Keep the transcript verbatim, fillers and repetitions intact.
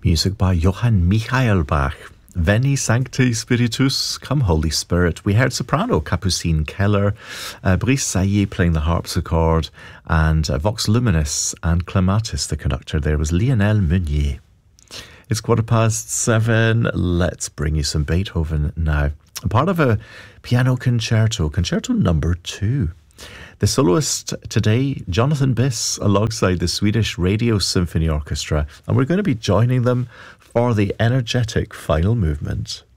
Music by Johann Michael Bach. Veni Sancte Spiritus, Come Holy Spirit. We heard soprano Capucine Keller, uh, Brice Sailly playing the harpsichord, and uh, Vox Luminis and Clematis, the conductor. There was Lionel Meunier. It's quarter past seven. Let's bring you some Beethoven now. Part of a piano concerto, concerto number two. The soloist today, Jonathan Biss, alongside the Swedish Radio Symphony Orchestra, and we're going to be joining them for the energetic final movement.